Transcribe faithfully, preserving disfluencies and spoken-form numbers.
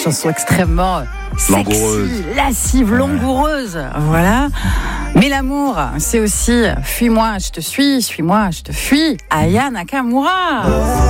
chanson extrêmement sexy, langoureuse. lascive, langoureuse. Voilà. Mais l'amour, c'est aussi fuis-moi, je te suis, suis-moi, je te fuis. Aya Nakamura.